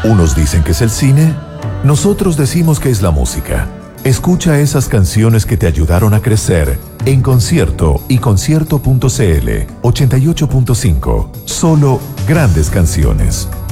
Unos dicen que es el cine, nosotros decimos que es la música. Escucha esas canciones que te ayudaron a crecer en Concierto y Concierto.cl 88.5. Solo grandes canciones.